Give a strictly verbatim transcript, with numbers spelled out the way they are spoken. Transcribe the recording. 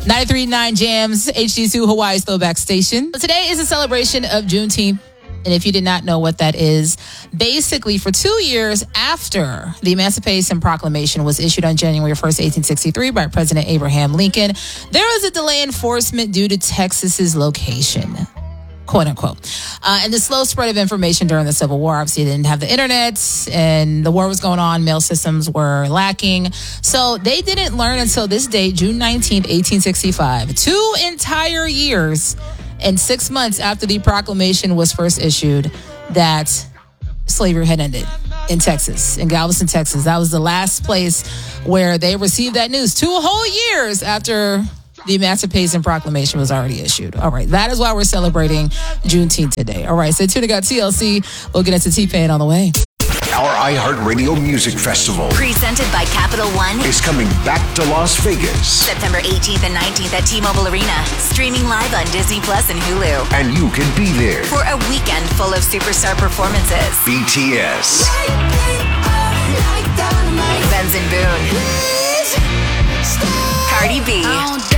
ninety-three point nine Jams, H D two Hawaii's throwback station. Today is a celebration of Juneteenth. And if you did not know what that is, basically for two years after the Emancipation Proclamation was issued on January first, eighteen sixty-three by President Abraham Lincoln, there was a delay in enforcement due to Texas's location, quote unquote. Uh, and the slow spread of information during the Civil War. Obviously, they didn't have the internet and the war was going on. Mail systems were lacking. So they didn't learn until this date, June nineteenth, eighteen sixty-five, two entire years and six months after the proclamation was first issued, that slavery had ended in Texas, in Galveston, Texas. That was the last place where they received that news. Two whole years after the Emancipation Proclamation was already issued. All right, that is why we're celebrating Juneteenth today. All right, stay tuned. I got T L C. We'll get into T-Pain on the way. Our iHeartRadio Music Festival, presented by Capital One, is coming back to Las Vegas. September eighteenth and nineteenth at T-Mobile Arena. Streaming live on Disney Plus and Hulu. And you can be there for a weekend full of superstar performances. B T S, Benson Boone, Cardi B,